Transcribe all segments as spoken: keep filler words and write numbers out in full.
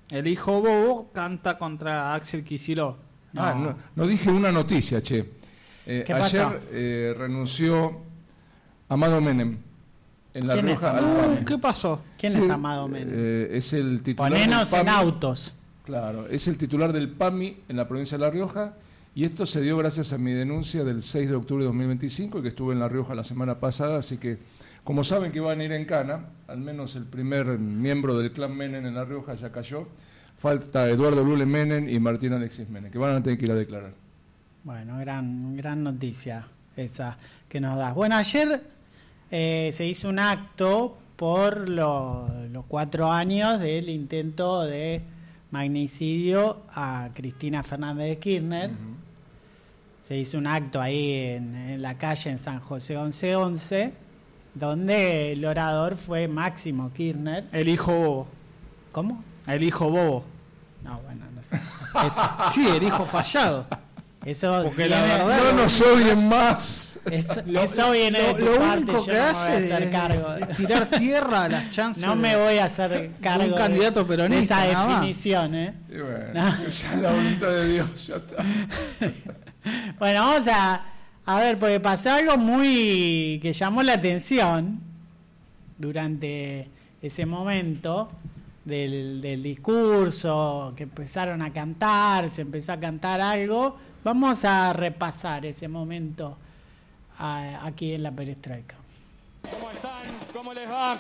El hijo Bobo canta contra Axel Kicillof. No. Ah, no, no dije una noticia, che. Eh, ¿Qué ayer pasó? eh, renunció Amado Menem en La ¿Quién es Rioja. Amado al- Menem? ¿Qué pasó? ¿Quién Sí, es Amado Menem? eh, es el titular Ponenos del en PAMI. autos. Claro, es el titular del PAMI en la provincia de La Rioja, y esto se dio gracias a mi denuncia del seis de octubre de dos mil veinticinco, que estuve en La Rioja la semana pasada, así que, como saben que van a ir en cana, al menos el primer miembro del clan Menem en La Rioja ya cayó, falta Eduardo Lule Menem y Martín Alexis Menem, que van a tener que ir a declarar. Bueno, gran, gran noticia esa que nos das. Bueno, ayer eh, se hizo un acto por lo- los cuatro años del intento de magnicidio a Cristina Fernández de Kirchner. Uh-huh. Se hizo un acto ahí en, en la calle en San José once once, donde el orador fue Máximo Kirchner. El hijo Bobo. ¿Cómo? El hijo Bobo. No, bueno, no sé. Eso, Sí, el hijo fallado. eso Porque la viene- verdad- No nos odien más. Eso, Lo, eso viene de lo, tu lo parte, único yo que no me voy a hace hacer es, cargo. es tirar tierra a las chances. No me de- voy a hacer cargo un de- candidato peronista, de esa nada más. definición, ¿eh? Y bueno, No. ya la voluntad de Dios, ya está. Bueno, vamos a, a ver, porque pasó algo muy que llamó la atención durante ese momento del, del discurso, que empezaron a cantar, se empezó a cantar algo. Vamos a repasar ese momento a- aquí en la perestroika. ¿Cómo están? ¿Cómo les va?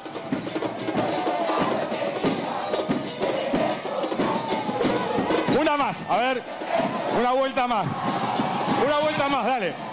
Una más, a ver, una vuelta más. Una vuelta más, dale.